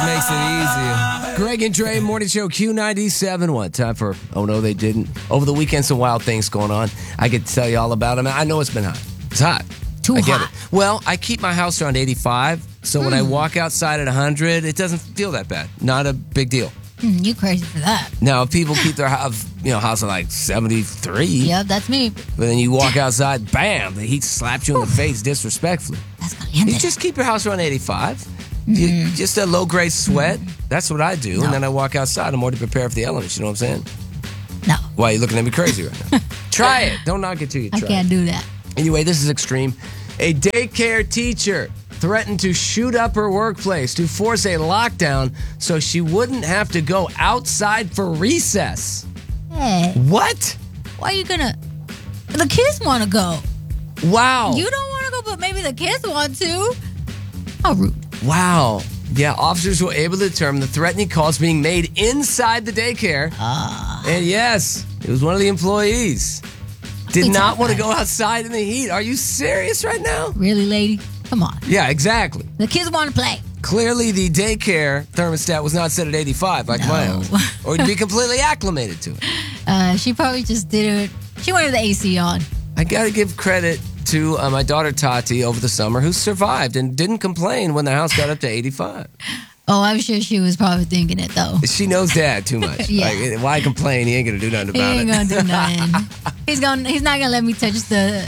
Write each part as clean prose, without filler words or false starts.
Makes it easier. Greg and Dre, Morning Show Q97. What time for Oh No They Didn't? Over the weekend, some wild things going on. I could tell you all about them. I know it's been hot. It's hot. I get it. Well, I keep my house around 85, so when I walk outside at 100, it doesn't feel that bad. Not a big deal. You crazy for that. Now, if people keep their house at like 73. Yep, that's me. But then you walk outside, bam, the heat slaps you in the face disrespectfully. That's caliente. You just keep your house around 85. Just a low-grade sweat. That's what I do. No. And then I walk outside. I'm already prepared for the elements. You know what I'm saying? No. Why are you looking at me crazy right now? Try it. Don't knock it till you try I can't do that. Anyway, this is extreme. A daycare teacher threatened to shoot up her workplace to force a lockdown so she wouldn't have to go outside for recess. Hey, What? why are you gonna... The kids want to go. Wow. You don't want to go, but maybe the kids want to. How rude. Wow. Yeah, officers were able to determine the threatening calls being made inside the daycare. And yes, it was one of the employees. Did not want to go outside in the heat. Are you serious right now? Really, lady? Come on. Yeah, exactly. The kids want to play. Clearly, the daycare thermostat was not set at 85 like my No. house. Or you'd be completely acclimated to it. She probably just did it. She wanted the AC on. I got to give credit to my daughter Tati over the summer who survived and didn't complain when the house got up to 85. Oh, I'm sure she was probably thinking it, though. She knows Dad too much. Yeah. Like, why complain? He ain't going to do nothing He about ain't it. gonna do nothing. He's not gonna let me touch the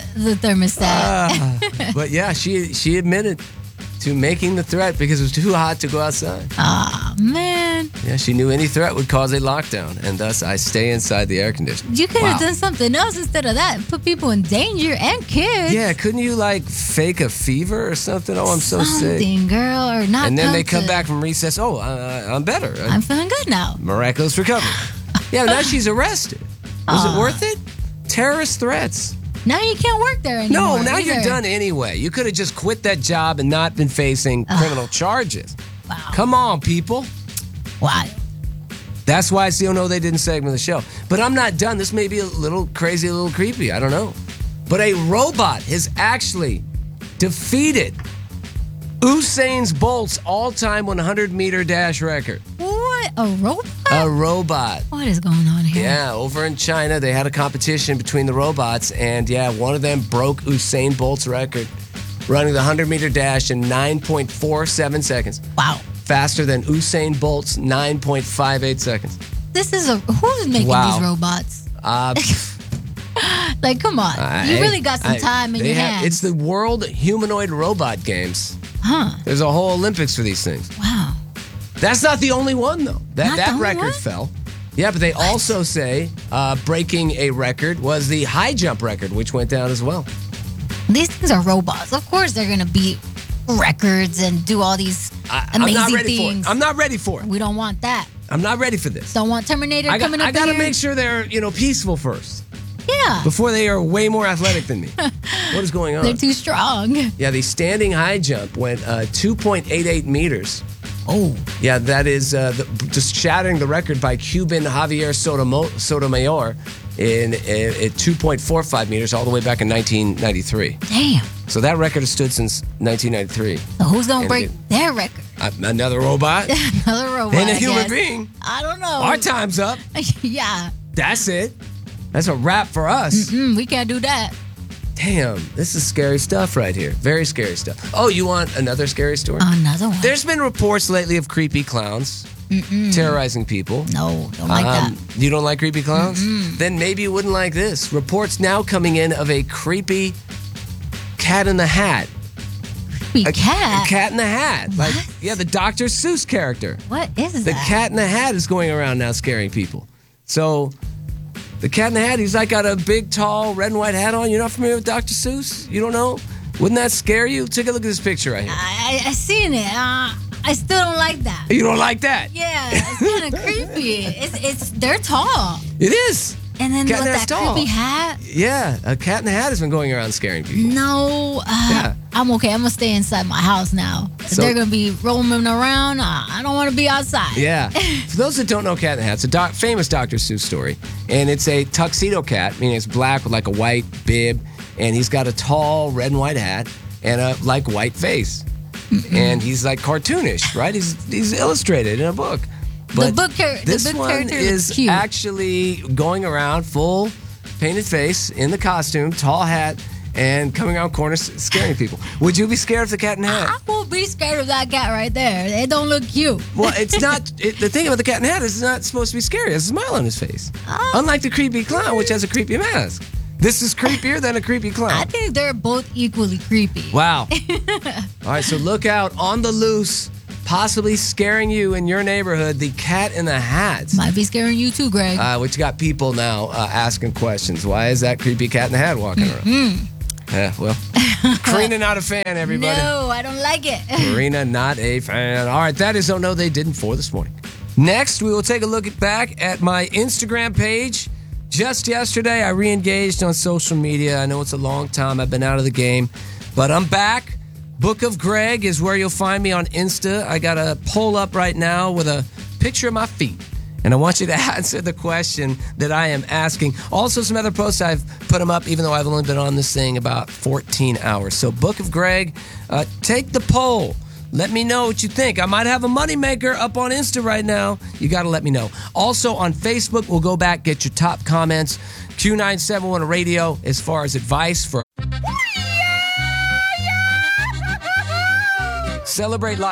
thermostat. But yeah, she admitted to making the threat because it was too hot to go outside. Aw, man. Yeah, she knew any threat would cause a lockdown, and thus I stay inside the air conditioner. You could have Wow. done something else instead of that. Put people in danger and kids. Yeah, couldn't you like fake a fever or something? Oh, I'm so sick. Something, girl, or not. And then they come to- back from recess. Oh, I'm better. I'm feeling good now. Miraculous recovery. Yeah, now she's arrested. Was it worth it? Terrorist threats. Now you can't work there anymore. No, now either. you're done anyway. You could have just quit that job and not been facing criminal charges. Wow. Come on, people. Wow. That's why it's the Oh No They Didn't segment of the show. But I'm not done. This may be a little crazy, a little creepy. I don't know. But a robot has actually defeated Usain Bolt's all-time 100-meter dash record. What? A robot? A robot. What is going on here? Yeah, over in China, they had a competition between the robots, and yeah, one of them broke Usain Bolt's record, running the 100-meter dash in 9.47 seconds. Wow. Faster than Usain Bolt's 9.58 seconds. Who's making Wow. these robots? Uh, Like, come on. You really got some time in your hands. It's the World Humanoid Robot Games. Huh. There's a whole Olympics for these things. Wow. That's not the only one, though. Not the That only record one? fell. Yeah, but they also say breaking a record was the high jump record, which went down as well. These things are robots. Of course they're going to beat records and do all these I'm amazing not ready things. for it. I'm not ready for it. We don't want that. I'm not ready for this. Don't want Terminator coming up I gotta here. make sure they're, peaceful first. Yeah. Before they are way more athletic than me. What is going on? They're too strong. Yeah, the standing high jump went 2.88 meters. Oh. Yeah, that is just shattering the record by Cuban Javier Sotomayor in at 2.45 meters all the way back in 1993. Damn. So that record has stood since 1993. So who's going to And break their record? Another robot? Another robot. And a I human guess. being. I don't know. Our time's up. Yeah. That's it. That's a wrap for us. We can't do that. Damn, this is scary stuff right here. Very scary stuff. Oh, you want another scary story? Another one. There's been reports lately of creepy clowns terrorizing people. No, don't like that. You don't like creepy clowns? Then maybe you wouldn't like this. Reports now coming in of a creepy cat in the hat. Creepy cat? A cat in the hat. Like, What? yeah, the Dr. Seuss character. What is The that? cat in the hat is going around now scaring people. So, the cat in the hat, he's like got a big, tall, red and white hat on. You're not familiar with Dr. Seuss? You don't know? Wouldn't that scare you? Take a look at this picture right here. I seen it. I still don't like that. You don't like that? Yeah, it's kind of creepy. They're tall. It is. And then Cat in with the that hat's tall. creepy hat. Yeah, a cat in the hat has been going around scaring people. No, Yeah. I'm okay. I'm gonna stay inside my house now. If So- they're gonna be roaming around, I don't want to be outside. Yeah. For those that don't know Cat in the Hat, it's a famous Dr. Seuss story. And it's a tuxedo cat, meaning it's black with like a white bib. And he's got a tall red and white hat and a like white face. and he's like cartoonish, right? He's illustrated in a book. But this book one character is looks cute. actually going around full painted face in the costume, tall hat, and coming around corners scaring people. Would you be scared of the cat in the hat? I won't be scared of that cat right there. It don't look cute. Well, it's not. The thing about the cat in the hat is it's not supposed to be scary. There's a smile on his face. Unlike the creepy clown, which has a creepy mask. This is creepier than a creepy clown. I think they're both equally creepy. Wow. All right, so look out on the loose, possibly scaring you in your neighborhood, the cat in the hat. Might be scaring you too, Greg. Which got people now asking questions. Why is that creepy cat in the hat walking around? Yeah, well, Karina not a fan, everybody. No, I don't like it. Karina not a fan. All right, that is Oh No They Didn't for this morning. Next, we will take a look back at my Instagram page. Just yesterday, I re-engaged on social media. I know it's a long time. I've been out of the game, but I'm back. Book of Greg is where you'll find me on Insta. I got a poll up right now with a picture of my feet. And I want you to answer the question that I am asking. Also, some other posts, I've put them up, even though I've only been on this thing about 14 hours. So, Book of Greg, take the poll. Let me know what you think. I might have a moneymaker up on Insta right now. You got to let me know. Also, on Facebook, we'll go back, get your top comments. Q971 Radio as far as advice for Celebrate Life.